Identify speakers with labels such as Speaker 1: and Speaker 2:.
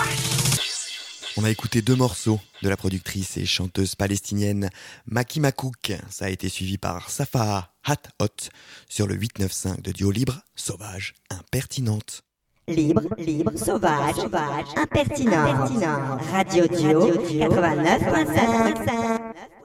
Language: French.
Speaker 1: On a écouté 2 morceaux de la productrice et chanteuse palestinienne Maki Makouk. Ça a été suivi par Safa Hat Hot sur le 895 de Duo Libre, Sauvage, Impertinente.
Speaker 2: Libre, sauvage, impertinent. Radio Duo 89.5.